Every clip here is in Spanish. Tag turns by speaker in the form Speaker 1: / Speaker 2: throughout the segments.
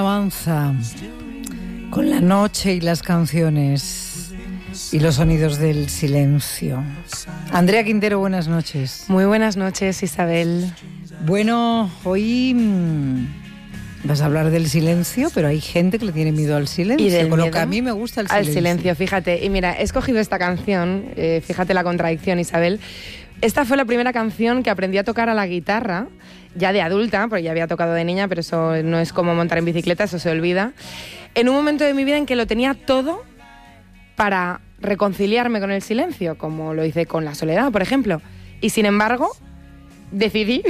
Speaker 1: Avanza con la noche y las canciones y los sonidos del silencio. Andrea Quintero, buenas noches.
Speaker 2: Muy buenas noches, Isabel.
Speaker 1: Bueno, hoy vas a hablar del silencio, pero hay gente que le tiene miedo al silencio,
Speaker 2: y del
Speaker 1: con
Speaker 2: miedo
Speaker 1: lo que a mí me gusta el silencio.
Speaker 2: Al silencio, fíjate. Y mira, he escogido esta canción, fíjate la contradicción, Isabel. Esta fue la primera canción que aprendí a tocar a la guitarra, ya de adulta, porque ya había tocado de niña, pero eso no es como montar en bicicleta, eso se olvida. En un momento de mi vida en que lo tenía todo para reconciliarme con el silencio, como lo hice con la soledad, por ejemplo. Y sin embargo, decidí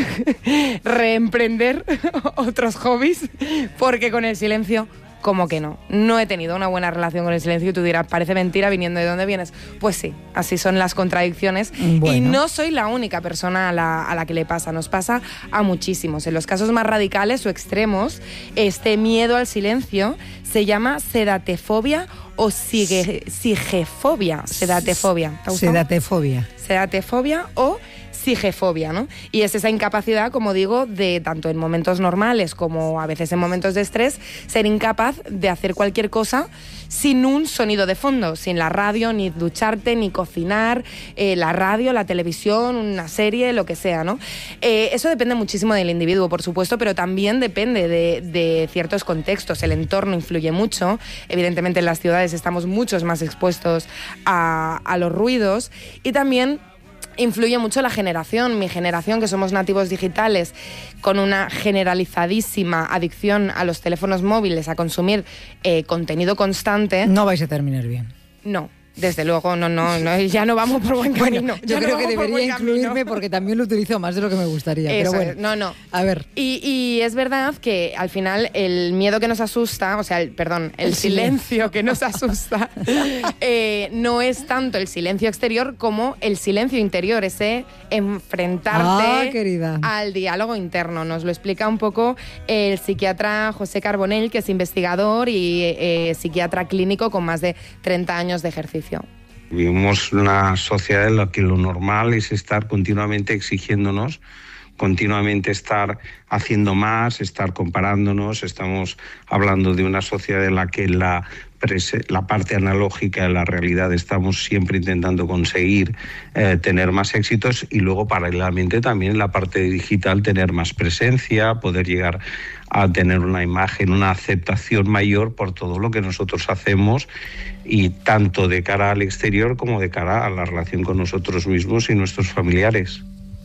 Speaker 2: reemprender otros hobbies, porque con el silencio, como que no. No he tenido una buena relación con el silencio y tú dirás, parece mentira viniendo de dónde vienes. Pues sí, así son las contradicciones. Bueno. Y no soy la única persona a la que le pasa, nos pasa a muchísimos. En los casos más radicales o extremos, este miedo al silencio se llama sedatefobia o sigefobia. Sedatefobia.
Speaker 1: Sedatefobia.
Speaker 2: Sedatefobia o sigefobia, ¿no? Y es esa incapacidad, como digo, de tanto en momentos normales como a veces en momentos de estrés, ser incapaz de hacer cualquier cosa sin un sonido de fondo, sin la radio, ni ducharte, ni cocinar, la radio, la televisión, una serie, lo que sea, ¿no? Eso depende muchísimo del individuo, por supuesto, pero también depende de ciertos contextos. El entorno influye mucho. Evidentemente en las ciudades estamos muchos más expuestos a los ruidos y también influye mucho la generación. Mi generación, que somos nativos digitales, con una generalizadísima adicción a los teléfonos móviles, a consumir contenido constante.
Speaker 1: No vais a terminar bien.
Speaker 2: No. Desde luego, no, ya no vamos por buen camino.
Speaker 1: Bueno, yo creo que debería incluirme porque también lo utilizo más de lo que me gustaría.
Speaker 2: Eso,
Speaker 1: pero bueno,
Speaker 2: no.
Speaker 1: A ver.
Speaker 2: Y es verdad que al final el miedo que nos asusta, o sea, el silencio que nos asusta, no es tanto el silencio exterior como el silencio interior, ese enfrentarte al diálogo interno. Nos lo explica un poco el psiquiatra José Carbonell, que es investigador y psiquiatra clínico con más de 30 años de ejercicio.
Speaker 3: Vivimos una sociedad en la que lo normal es estar continuamente exigiéndonos, continuamente estar haciendo más, estar comparándonos. Estamos hablando de una sociedad en la que la parte analógica de la realidad estamos siempre intentando conseguir tener más éxitos y luego paralelamente también en la parte digital tener más presencia, poder llegar a tener una imagen, una aceptación mayor por todo lo que nosotros hacemos y tanto de cara al exterior como de cara a la relación con nosotros mismos y nuestros familiares.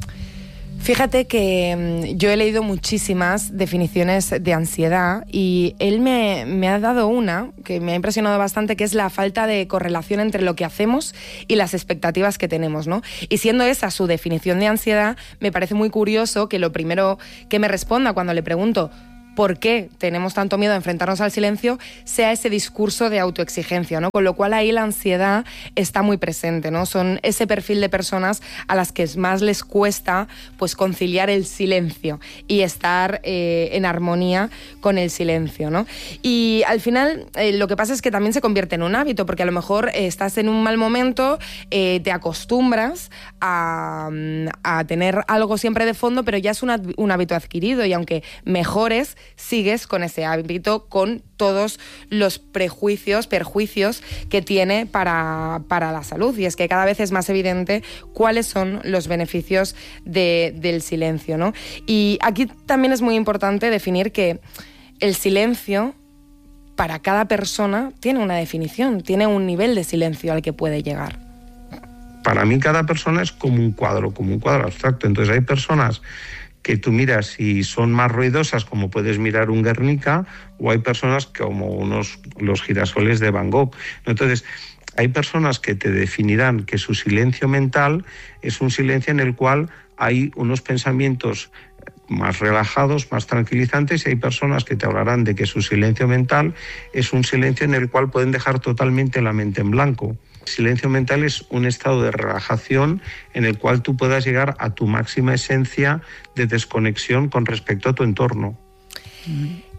Speaker 2: Fíjate que yo he leído muchísimas definiciones de ansiedad y él me ha dado una que me ha impresionado bastante, que es la falta de correlación entre lo que hacemos y las expectativas que tenemos, ¿no? Y siendo esa su definición de ansiedad, me parece muy curioso que lo primero que me responda cuando le pregunto por qué tenemos tanto miedo a enfrentarnos al silencio sea ese discurso de autoexigencia, ¿no? Con lo cual ahí la ansiedad está muy presente, ¿no? Son ese perfil de personas a las que más les cuesta pues conciliar el silencio y estar en armonía con el silencio, ¿no? Y al final lo que pasa es que también se convierte en un hábito, porque a lo mejor estás en un mal momento, te acostumbras a tener algo siempre de fondo, pero ya es un hábito adquirido y aunque mejores, sigues con ese hábito, con todos los perjuicios que tiene para la salud. Y es que cada vez es más evidente cuáles son los beneficios del silencio, ¿no? Y aquí también es muy importante definir que el silencio para cada persona tiene una definición, tiene un nivel de silencio al que puede llegar.
Speaker 3: Para mí cada persona es como un cuadro abstracto. Entonces hay personas que tú miras y son más ruidosas, como puedes mirar un Guernica, o hay personas como los girasoles de Van Gogh. Entonces, hay personas que te definirán que su silencio mental es un silencio en el cual hay unos pensamientos más relajados, más tranquilizantes, y hay personas que te hablarán de que su silencio mental es un silencio en el cual pueden dejar totalmente la mente en blanco. Silencio mental es un estado de relajación en el cual tú puedas llegar a tu máxima esencia de desconexión con respecto a tu entorno.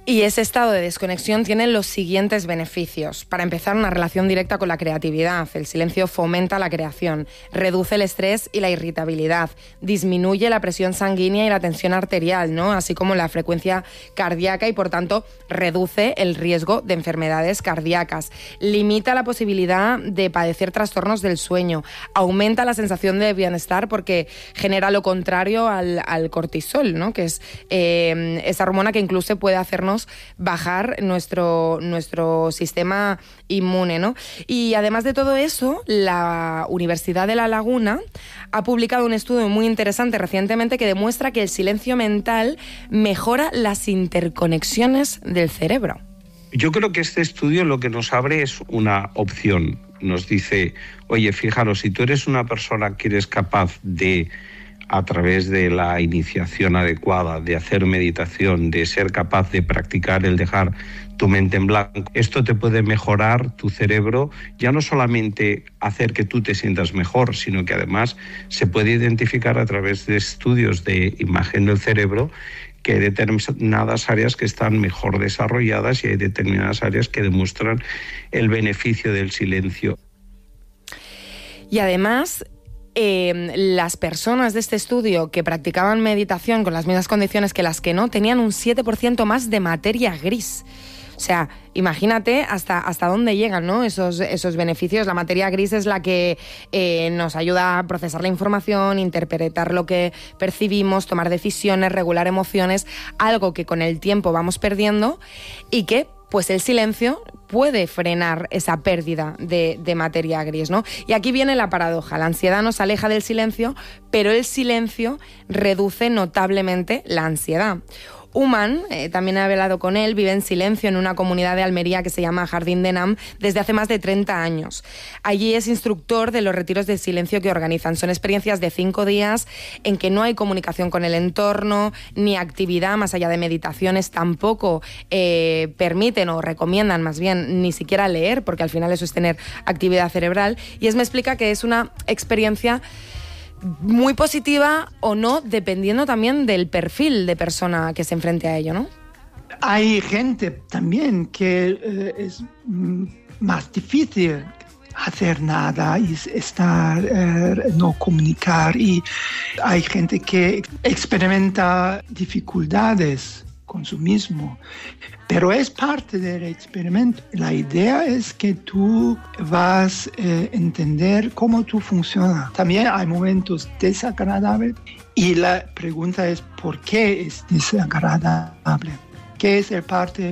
Speaker 2: Y ese estado de desconexión tiene los siguientes beneficios. Para empezar, una relación directa con la creatividad. El silencio fomenta la creación, reduce el estrés y la irritabilidad, disminuye la presión sanguínea y la tensión arterial, ¿no? Así como la frecuencia cardíaca y, por tanto, reduce el riesgo de enfermedades cardíacas. Limita la posibilidad de padecer trastornos del sueño. Aumenta la sensación de bienestar porque genera lo contrario al cortisol, ¿no? Que es esa hormona que incluso puede hacernos bajar nuestro sistema inmune, ¿no? Y además de todo eso, la Universidad de La Laguna ha publicado un estudio muy interesante recientemente que demuestra que el silencio mental mejora las interconexiones del cerebro.
Speaker 3: Yo creo que este estudio lo que nos abre es una opción. Nos dice, oye, fijaros, si tú eres una persona que eres capaz de, a través de la iniciación adecuada, de hacer meditación, de ser capaz de practicar el dejar tu mente en blanco, esto te puede mejorar tu cerebro, ya no solamente hacer que tú te sientas mejor, sino que además se puede identificar a través de estudios de imagen del cerebro que hay determinadas áreas que están mejor desarrolladas y hay determinadas áreas que demuestran el beneficio del silencio.
Speaker 2: Y además, las personas de este estudio que practicaban meditación con las mismas condiciones que las que no, tenían un 7% más de materia gris. O sea, imagínate hasta dónde llegan, ¿no? esos beneficios. La materia gris es la que nos ayuda a procesar la información, interpretar lo que percibimos, tomar decisiones, regular emociones, algo que con el tiempo vamos perdiendo y que pues el silencio puede frenar esa pérdida de materia gris, ¿no? Y aquí viene la paradoja. La ansiedad nos aleja del silencio, pero el silencio reduce notablemente la ansiedad. Uman, también he hablado con él, vive en silencio en una comunidad de Almería que se llama Jardín de Nam desde hace más de 30 años. Allí es instructor de los retiros de silencio que organizan. Son experiencias de 5 días en que no hay comunicación con el entorno, ni actividad más allá de meditaciones, tampoco permiten o recomiendan más bien ni siquiera leer, porque al final eso es tener actividad cerebral. Y me explica que es una experiencia muy positiva o no, dependiendo también del perfil de persona que se enfrente a ello, ¿no?
Speaker 4: Hay gente también que es más difícil hacer nada y estar, no comunicar, y hay gente que experimenta dificultades con su mismo, pero es parte del experimento. La idea es que tú vas a entender cómo tú funcionas. También hay momentos desagradables y la pregunta es ¿por qué es desagradable? ¿Qué es el parte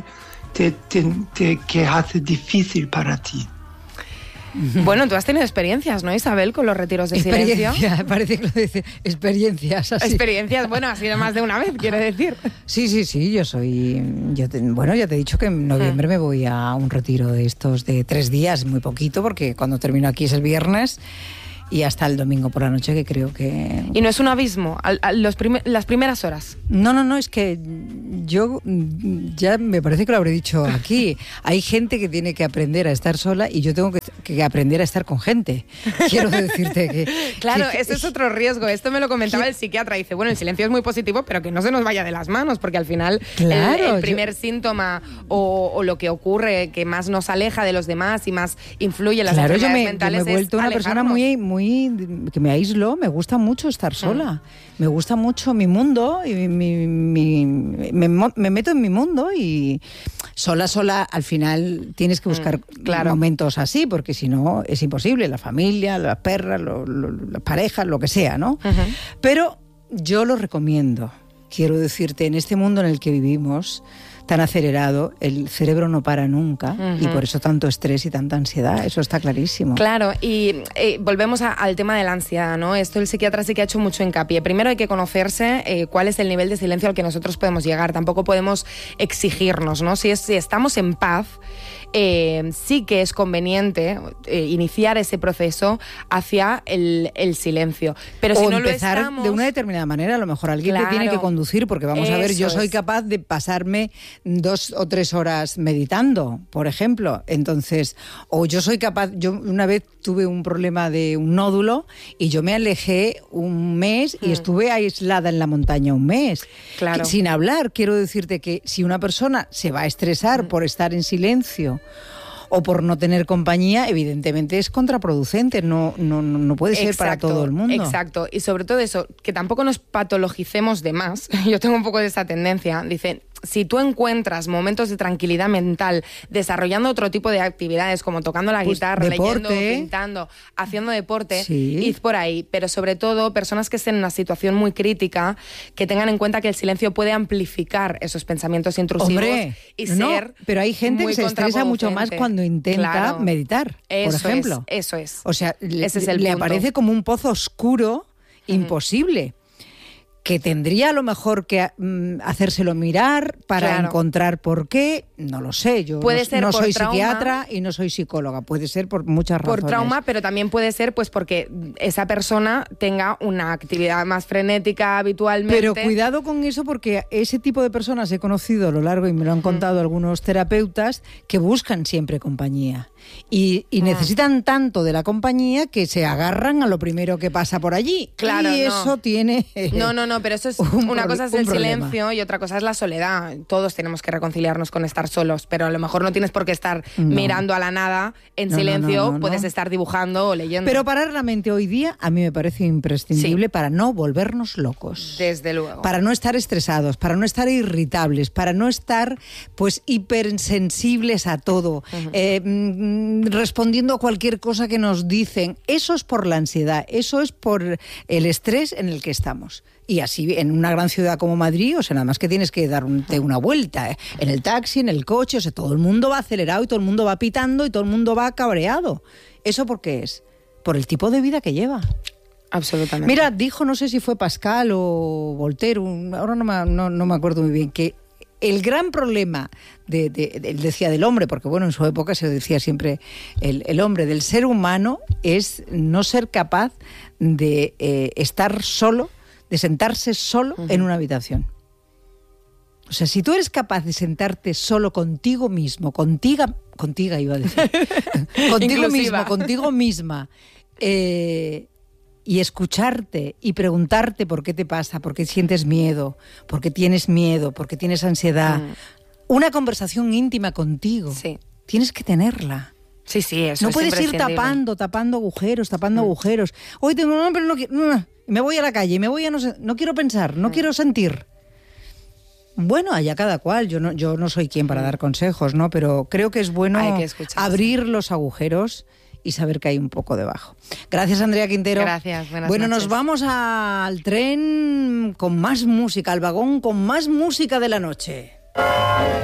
Speaker 4: que hace difícil para ti?
Speaker 2: Bueno, tú has tenido experiencias, ¿no, Isabel, con los retiros de silencio?
Speaker 1: Parece que lo dice, experiencias así.
Speaker 2: Experiencias, bueno, ha sido más de una vez, quiero decir.
Speaker 1: Sí, ya te he dicho que en noviembre me voy a un retiro de estos de 3 días, muy poquito, porque cuando termino aquí es el viernes y hasta el domingo por la noche, que creo que...
Speaker 2: ¿Y no es un abismo las primeras horas?
Speaker 1: No, es que yo ya me parece que lo habré dicho aquí. Hay gente que tiene que aprender a estar sola y yo tengo que aprender a estar con gente. Quiero decirte que...
Speaker 2: Claro, ese es otro riesgo. Esto me lo comentaba el psiquiatra. Dice, bueno, el silencio es muy positivo, pero que no se nos vaya de las manos, porque al final el primer síntoma o lo que ocurre que más nos aleja de los demás y más influye en las enfermedades mentales es
Speaker 1: yo me he vuelto una persona muy que me aíslo. Me gusta mucho estar sola. Me gusta mucho mi mundo y me meto en mi mundo y sola al final tienes que buscar momentos así, porque si no es imposible. La familia, las perras, las parejas, lo que sea, ¿no? Pero yo lo recomiendo. Quiero decirte, en este mundo en el que vivimos tan acelerado, el cerebro no para nunca y por eso tanto estrés y tanta ansiedad, eso está clarísimo.
Speaker 2: Claro, y volvemos al tema de la ansiedad, ¿no? Esto el psiquiatra sí que ha hecho mucho hincapié. Primero hay que conocerse cuál es el nivel de silencio al que nosotros podemos llegar. Tampoco podemos exigirnos, ¿no? Si estamos en paz, sí que es conveniente iniciar ese proceso hacia el silencio. Pero si no lo estamos...
Speaker 1: de una determinada manera, a lo mejor alguien te tiene que conducir, porque vamos a ver, yo soy capaz de pasarme 2 o 3 horas meditando, por ejemplo. Entonces, o yo soy capaz, yo una vez tuve un problema de un nódulo y yo me alejé un mes y estuve aislada en la montaña un mes, sin hablar. Quiero decirte que si una persona se va a estresar por estar en silencio o por no tener compañía, evidentemente es contraproducente, no puede ser para todo el mundo.
Speaker 2: Exacto, y sobre todo eso, que tampoco nos patologicemos de más. Yo tengo un poco de esa tendencia. Dicen, si tú encuentras momentos de tranquilidad mental desarrollando otro tipo de actividades como tocando la guitarra, leyendo, pintando, haciendo deporte, id por ahí. Pero sobre todo, personas que estén en una situación muy crítica, que tengan en cuenta que el silencio puede amplificar esos pensamientos intrusivos
Speaker 1: pero hay gente que se estresa mucho más cuando intenta meditar, por ejemplo.
Speaker 2: Eso es.
Speaker 1: O sea,
Speaker 2: ese es el
Speaker 1: le
Speaker 2: punto.
Speaker 1: aparece como un pozo oscuro, imposible. Que tendría a lo mejor que hacérselo mirar para encontrar por qué, no lo sé. Yo no soy psiquiatra y no soy psicóloga, puede ser por muchas razones.
Speaker 2: Por trauma, pero también puede ser pues porque esa persona tenga una actividad más frenética habitualmente.
Speaker 1: Pero cuidado con eso, porque ese tipo de personas he conocido a lo largo, y me lo han contado algunos terapeutas, que buscan siempre compañía. Y necesitan tanto de la compañía que se agarran a lo primero que pasa por allí.
Speaker 2: Claro,
Speaker 1: y eso tiene...
Speaker 2: No, pero eso es una cosa es el silencio y otra cosa es la soledad. Todos tenemos que reconciliarnos con estar solos, pero a lo mejor no tienes por qué estar mirando a la nada en silencio, puedes estar dibujando o leyendo.
Speaker 1: Pero parar la mente hoy día a mí me parece imprescindible para no volvernos locos.
Speaker 2: Desde luego.
Speaker 1: Para no estar estresados, para no estar irritables, para no estar pues hipersensibles a todo, respondiendo a cualquier cosa que nos dicen. Eso es por la ansiedad, eso es por el estrés en el que estamos. Y así, en una gran ciudad como Madrid, o sea, nada más que tienes que darte una vuelta, en el taxi, en el coche, o sea, todo el mundo va acelerado y todo el mundo va pitando y todo el mundo va cabreado. ¿Eso por qué es? Por el tipo de vida que lleva.
Speaker 2: Absolutamente.
Speaker 1: Mira, dijo, no sé si fue Pascal o Voltaire, ahora no me acuerdo muy bien, que el gran problema, él decía del hombre, porque bueno, en su época se decía siempre el hombre, del ser humano, es no ser capaz de estar solo, de sentarse solo en una habitación. O sea, si tú eres capaz de sentarte solo contigo mismo, contigo iba a decir, contigo mismo, contigo misma, y escucharte y preguntarte por qué te pasa, por qué sientes miedo, por qué tienes ansiedad, una conversación íntima contigo, tienes que tenerla.
Speaker 2: Sí, eso
Speaker 1: no
Speaker 2: es
Speaker 1: puedes ir tapando agujeros, Hoy tengo pero no quiero, me voy a la calle, no quiero pensar, no quiero sentir. Bueno, allá cada cual, yo no soy quien para dar consejos, ¿no? Pero creo que es bueno abrir los agujeros y saber que hay un poco debajo. Gracias, Andrea Quintero.
Speaker 2: Gracias, buenas
Speaker 1: noches.
Speaker 2: noches.
Speaker 1: Nos vamos al tren con más música, al vagón con más música de la noche.